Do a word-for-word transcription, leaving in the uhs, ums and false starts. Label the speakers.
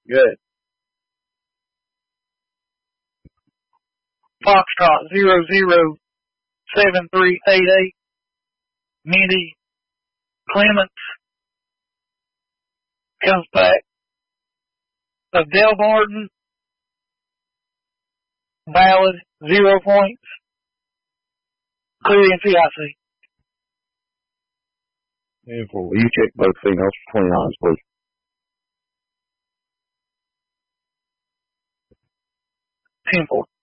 Speaker 1: Good.
Speaker 2: Foxtrot zero zero seven three eight eight. Mindy Clements comes back. Of Del Martin, valid, zero points. Clear N C I C.
Speaker 1: And will you check both females for twenty-nines, please?
Speaker 2: ten four.